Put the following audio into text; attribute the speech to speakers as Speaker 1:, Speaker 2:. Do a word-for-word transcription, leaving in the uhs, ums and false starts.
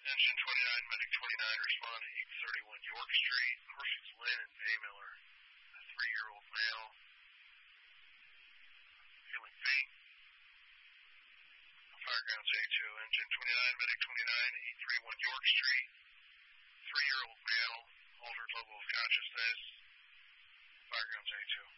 Speaker 1: Engine twenty-nine, Medic twenty-nine, respond to eight thirty-one York Street. Horses Lynn and Bay Miller, a three-year-old male, feeling faint. Fire grounds A two, Engine twenty-nine, Medic twenty-nine, eight thirty-one York Street. Three-year-old male, altered level of consciousness. Fire grounds A two.